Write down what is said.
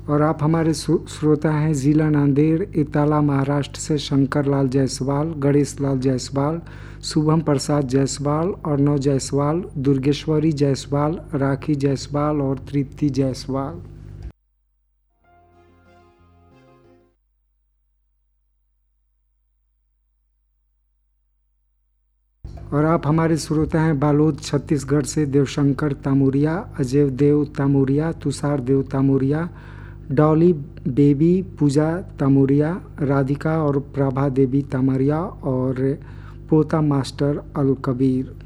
और आप हमारे श्रोता हैं जिला नांदेड़, इटाला महाराष्ट्र से शंकर लाल जायसवाल, गणेश लाल जायसवाल, शुभम प्रसाद जायसवाल, अर्णव जायसवाल, दुर्गेश्वरी जायसवाल, राखी जायसवाल और तृप्ति जायसवाल। और आप हमारे श्रोता हैं बालोद छत्तीसगढ़ से देवशंकर तामुरिया, अजय देव तामुरिया, तुषार देव तामुरिया, डॉली बेबी, पूजा तामुरिया, राधिका और प्रभा देवी तामरिया और पोता मास्टर अल कबीर।